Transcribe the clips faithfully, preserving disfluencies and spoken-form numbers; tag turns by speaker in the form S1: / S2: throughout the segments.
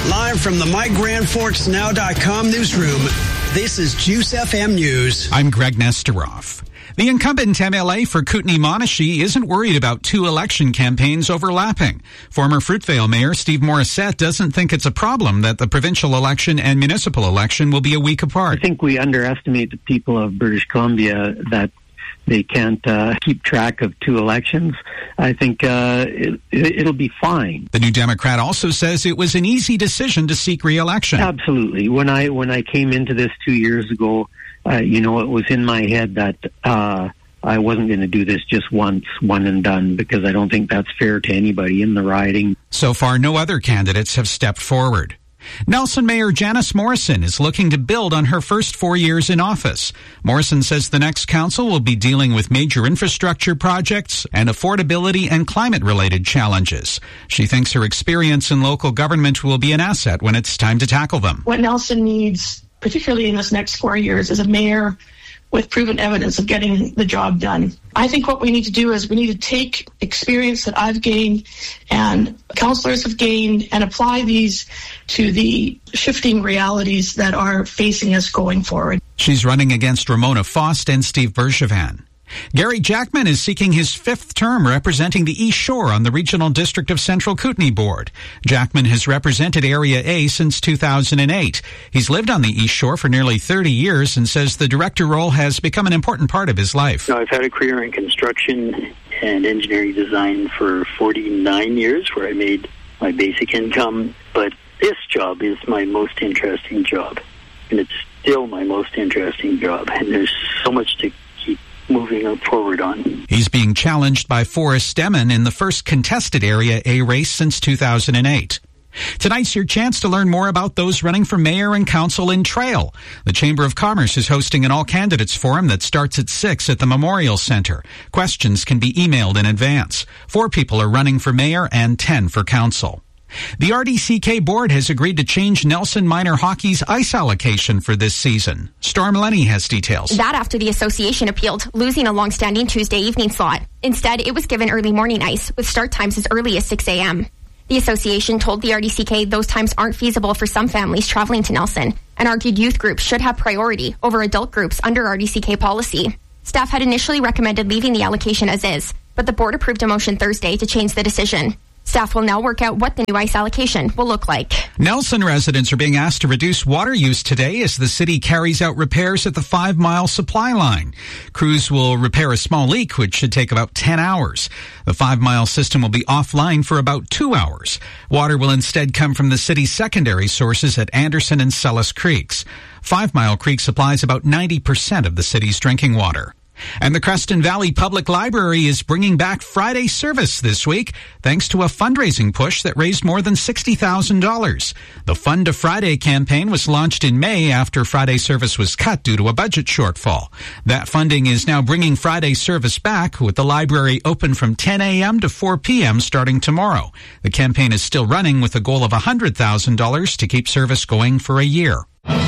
S1: Live from the My Grand Forks Now dot com newsroom, this is Juice F M News.
S2: I'm Greg Nesteroff. The incumbent M L A for Kootenay-Monashee isn't worried about two election campaigns overlapping. Former Fruitvale Mayor Steve Morissette doesn't think it's a problem that the provincial election and municipal election will be a week apart.
S3: I think we underestimate the people of British Columbia that they can't uh, keep track of two elections. I think uh, it, it'll be fine.
S2: The New Democrat also says it was an easy decision to seek re-election.
S3: Absolutely. When I when I came into this two years ago, uh, you know, it was in my head that uh, I wasn't going to do this just once, one and done, because I don't think that's fair to anybody in the riding.
S2: So far, no other candidates have stepped forward. Nelson Mayor Janice Morrison is looking to build on her first four years in office. Morrison says the next council will be dealing with major infrastructure projects and affordability and climate-related challenges. She thinks her experience in local government will be an asset when it's time to tackle them.
S4: What Nelson needs, particularly in this next four years, is a mayor with proven evidence of getting the job done. I think what we need to do is we need to take experience that I've gained and councillors have gained and apply these to the shifting realities that are facing us going forward.
S2: She's running against Ramona Faust and Steve Bergevin. Gary Jackman is seeking his fifth term representing the East Shore on the Regional District of Central Kootenay Board. Jackman has represented Area A since two thousand eight. He's lived on the East Shore for nearly thirty years and says the director role has become an important part of his life.
S5: No, I've had a career in construction and engineering design for forty-nine years, where I made my basic income, but this job is my most interesting job, and it's still my most interesting job, and there's so much to keep moving forward on.
S2: He's being challenged by Forrest Demon in the first contested Area A race since two thousand eight. Tonight's your chance to learn more about those running for mayor and council in Trail. The Chamber of Commerce is hosting an all-candidates forum that starts at six at the Memorial Center. Questions can be emailed in advance. Four people are running for mayor and ten for council. The R D C K board has agreed to change Nelson Minor Hockey's ice allocation for this season. Storm Lenny has details.
S6: That after the association appealed, losing a long-standing Tuesday evening slot. Instead, it was given early morning ice, with start times as early as six a.m. The association told the R D C K those times aren't feasible for some families traveling to Nelson, and argued youth groups should have priority over adult groups under R D C K policy. Staff had initially recommended leaving the allocation as is, but the board approved a motion Thursday to change the decision. Staff will now work out what the new ice allocation will look like.
S2: Nelson residents are being asked to reduce water use today as the city carries out repairs at the Five Mile supply line. Crews will repair a small leak, which should take about ten hours. The Five Mile system will be offline for about two hours. Water will instead come from the city's secondary sources at Anderson and Sellis Creeks. Five Mile Creek supplies about ninety percent of the city's drinking water. And the Creston Valley Public Library is bringing back Friday service this week thanks to a fundraising push that raised more than sixty thousand dollars. The Fund to Friday campaign was launched in May after Friday service was cut due to a budget shortfall. That funding is now bringing Friday service back, with the library open from ten a.m. to four p.m. starting tomorrow. The campaign is still running with a goal of one hundred thousand dollars to keep service going for a year.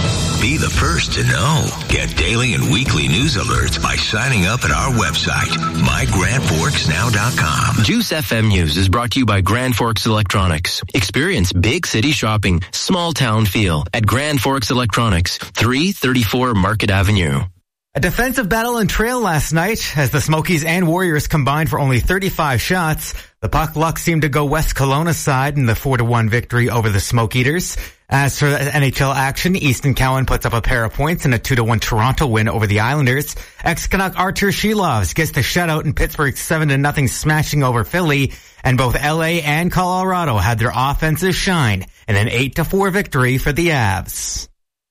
S7: Be the first to know. Get daily and weekly news alerts by signing up at our website, my grand forks now dot com.
S8: Juice F M News is brought to you by Grand Forks Electronics. Experience big city shopping, small town feel at Grand Forks Electronics, three thirty-four Market Avenue.
S9: A defensive battle in Trail last night as the Smokies and Warriors combined for only thirty-five shots. The puck luck seemed to go West Kelowna's side in the four to one victory over the Smoke Eaters. As for N H L action, Easton Cowan puts up a pair of points in a two to one Toronto win over the Islanders. Ex-Canuck Artur Shilovs gets the shutout in Pittsburgh's seven to nothing smashing over Philly. And both L A and Colorado had their offenses shine in an eight to four victory for the Avs.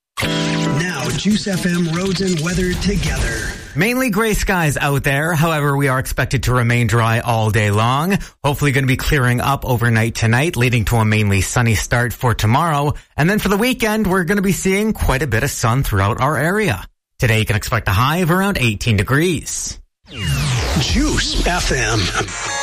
S1: Now, Juice F M roads and weather together.
S9: Mainly gray skies out there. However, we are expected to remain dry all day long. Hopefully going to be clearing up overnight tonight, leading to a mainly sunny start for tomorrow. And then for the weekend, we're going to be seeing quite a bit of sun throughout our area. Today, you can expect a high of around eighteen degrees.
S1: Juice F M.